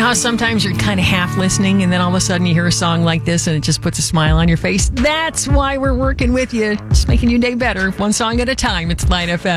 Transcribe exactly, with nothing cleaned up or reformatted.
how sometimes you're kind of half listening and then all of a sudden you hear a song like this and it just puts a smile on your face? That's why we're working with you. Just making your day better. One song at a time. It's Light F M.